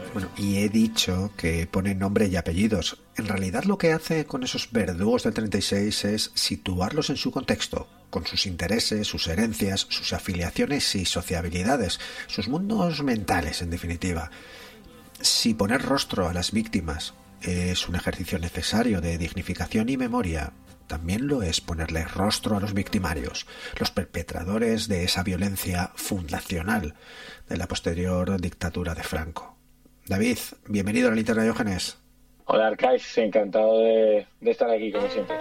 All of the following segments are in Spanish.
Bueno, y he dicho que pone nombre y apellidos. En realidad lo que hace con esos verdugos del 36 es situarlos en su contexto, con sus intereses, sus herencias, sus afiliaciones y sociabilidades, sus mundos mentales, en definitiva. Si poner rostro a las víctimas es un ejercicio necesario de dignificación y memoria, también lo es ponerle rostro a los victimarios, los perpetradores de esa violencia fundacional de la posterior dictadura de Franco. David, bienvenido a la linterna de Diógenes. Hola Arcais, encantado de estar aquí como siempre.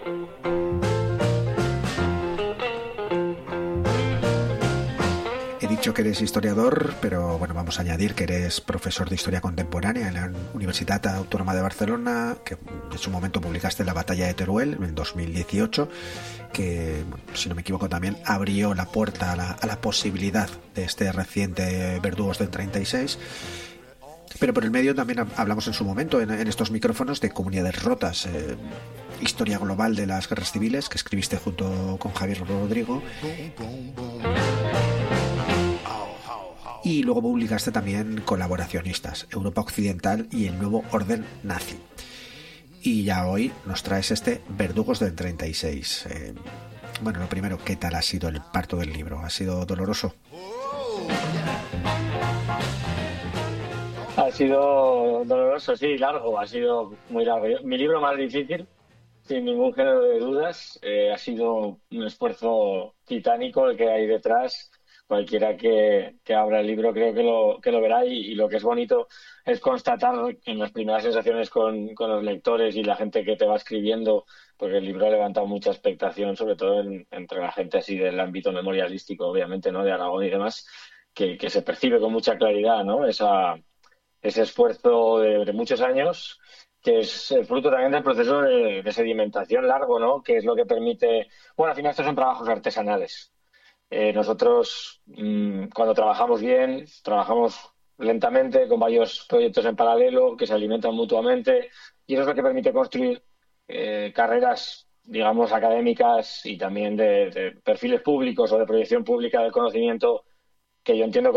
He dicho que eres historiador, pero bueno, vamos a añadir que eres profesor de historia contemporánea en la Universitat Autónoma de Barcelona, que en su momento publicaste La batalla de Teruel en 2018, que, bueno, si no me equivoco, también abrió la puerta a la posibilidad de este reciente Verdugos del 36. Pero por el medio también hablamos en su momento en estos micrófonos de Comunidades Rotas, historia global de las guerras civiles, que escribiste junto con Javier Rodrigo. Y luego publicaste también Colaboracionistas, Europa Occidental y el Nuevo Orden Nazi. Y ya hoy nos traes este Verdugos del 36. Bueno, lo primero, ¿qué tal ha sido el parto del libro? ¿Ha sido doloroso? Ha sido doloroso, sí, largo, ha sido muy largo. Mi libro más difícil, sin ningún género de dudas, ha sido un esfuerzo titánico el que hay detrás. Cualquiera que abra el libro creo que lo verá y lo que es bonito es constatar en las primeras sensaciones con los lectores y la gente que te va escribiendo, porque el libro ha levantado mucha expectación, sobre todo entre la gente así del ámbito memorialístico, obviamente, ¿no? De Aragón y demás, que se percibe con mucha claridad, ¿no? Ese esfuerzo de muchos años, que es el fruto también del proceso de sedimentación largo, ¿no? Que es lo que permite... Bueno, al final estos son trabajos artesanales. Nosotros, cuando trabajamos bien, trabajamos lentamente con varios proyectos en paralelo que se alimentan mutuamente y eso es lo que permite construir carreras, digamos, académicas y también de perfiles públicos o de proyección pública del conocimiento que yo entiendo